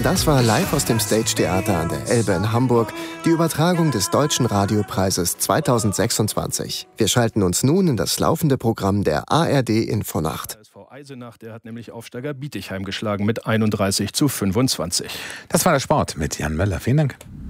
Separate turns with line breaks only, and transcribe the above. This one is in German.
Das war live aus dem Stage Theater an der Elbe in Hamburg, die Übertragung des Deutschen Radiopreises 2026. Wir schalten uns nun in das laufende Programm der ARD Infonacht.
SV Eisenach, der hat nämlich Aufsteiger Bietigheim geschlagen mit 31:25.
Das war der Sport mit Jan Möller. Vielen Dank.